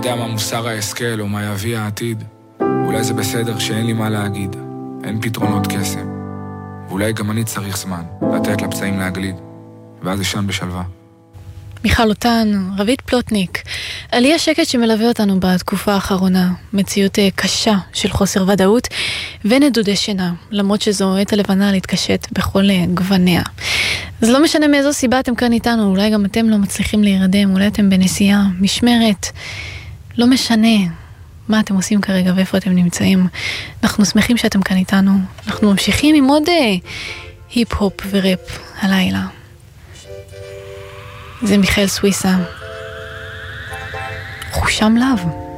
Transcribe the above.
יודע מה מוסר ההשכל או מה יביא העתיד. אולי זה בסדר שאין לי מה להגיד, אין פתרונות קסם. ואולי גם אני צריך זמן לתת לפצעים להגליד, ואז ישן בשלווה. מיכל אותן, רבית פלוטניק, עלי השקט שמלווה אותנו בתקופה האחרונה, מציאות קשה של חוסר ודאות ונדודי שינה, למרות שזו עת הלבנה להתקשט בכל גווניה. אז לא משנה מאיזו סיבה אתם כאן איתנו, אולי גם אתם לא מצליחים להירדם, אולי אתם בנסיעה, משמרת, לא משנה מה אתם עושים כרגע ואיפה אתם נמצאים. אנחנו שמחים שאתם כאן איתנו, אנחנו ממשיכים עם עוד היפ-הופ וראפ הלילה. זה מיכאל סוויסה, חושם לב.